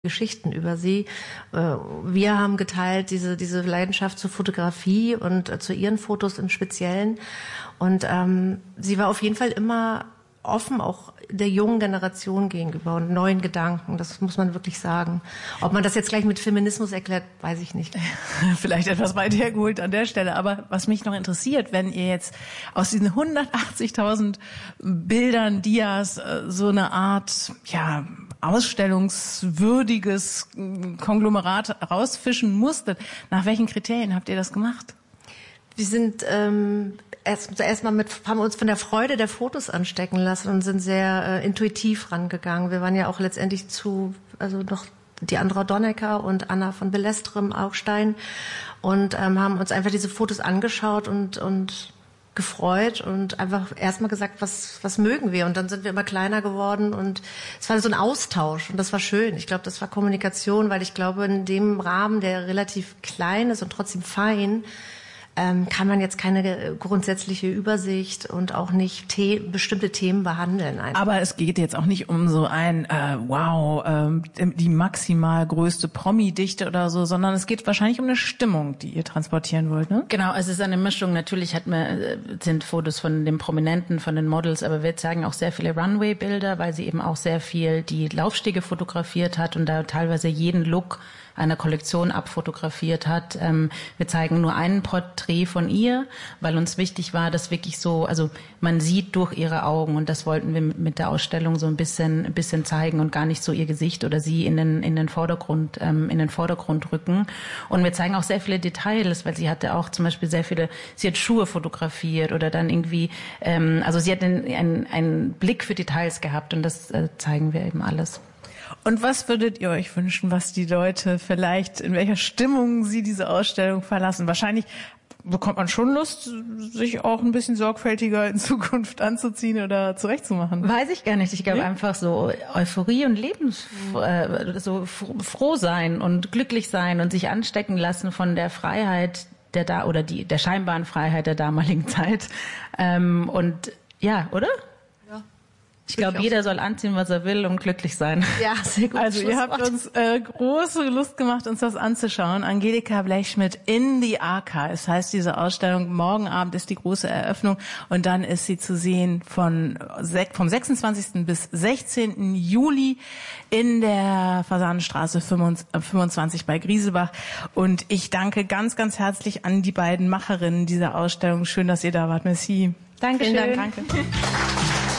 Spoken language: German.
Geschichten über sie. Wir haben geteilt diese Leidenschaft zur Fotografie und zu ihren Fotos im Speziellen. Und sie war auf jeden Fall immer offen, auch der jungen Generation gegenüber und neuen Gedanken. Das muss man wirklich sagen. Ob man das jetzt gleich mit Feminismus erklärt, weiß ich nicht. Vielleicht etwas weit hergeholt an der Stelle. Aber was mich noch interessiert, wenn ihr jetzt aus diesen 180.000 Bildern, Dias, so eine Art, ja, ausstellungswürdiges Konglomerat rausfischen musstet, nach welchen Kriterien habt ihr das gemacht? Wir sind haben uns von der Freude der Fotos anstecken lassen und sind sehr intuitiv rangegangen. Wir waren ja auch letztendlich noch die Andra Donnecker und Anna von Belestrem Augstein und haben uns einfach diese Fotos angeschaut und gefreut und einfach erstmal gesagt, was mögen wir, und dann sind wir immer kleiner geworden und es war so ein Austausch und das war schön. Ich glaube, das war Kommunikation, weil ich glaube, in dem Rahmen, der relativ klein ist und trotzdem fein, kann man jetzt keine grundsätzliche Übersicht und auch nicht bestimmte Themen behandeln. Einfach. Aber es geht jetzt auch nicht um so ein die maximal größte Promi-Dichte oder so, sondern es geht wahrscheinlich um eine Stimmung, die ihr transportieren wollt, ne? Genau, es ist eine Mischung. Natürlich sind Fotos von den Prominenten, von den Models, aber wir zeigen auch sehr viele Runway-Bilder, weil sie eben auch sehr viel die Laufstege fotografiert hat und da teilweise jeden Look einer Kollektion abfotografiert hat. Wir zeigen nur ein Porträt von ihr, weil uns wichtig war, dass wirklich so, also man sieht durch ihre Augen, und das wollten wir mit der Ausstellung so ein bisschen zeigen und gar nicht so ihr Gesicht oder sie in den Vordergrund rücken. Und wir zeigen auch sehr viele Details, weil sie hatte auch zum Beispiel sie hat Schuhe fotografiert oder dann irgendwie, also sie hat einen Blick für Details gehabt, und das zeigen wir eben alles. Und was würdet ihr euch wünschen, was die Leute vielleicht, in welcher Stimmung sie diese Ausstellung verlassen? Wahrscheinlich bekommt man schon Lust, sich auch ein bisschen sorgfältiger in Zukunft anzuziehen oder zurechtzumachen. Weiß ich gar nicht. Ich glaube einfach so Euphorie und so froh sein und glücklich sein und sich anstecken lassen von der Freiheit der scheinbaren Freiheit der damaligen Zeit. Und ja, oder? Ich glaube, jeder soll anziehen, was er will, und glücklich sein. Ja, sehr gut. Also ihr habt uns große Lust gemacht, uns das anzuschauen. Angelika Blechschmidt in the Archives heißt diese Ausstellung. Morgen Abend ist die große Eröffnung und dann ist sie zu sehen vom 26. bis 16. Juli in der Fasanenstraße 25 bei Grieselbach. Und ich danke ganz, ganz herzlich an die beiden Macherinnen dieser Ausstellung. Schön, dass ihr da wart. Merci. Dankeschön. Vielen Dank. Danke.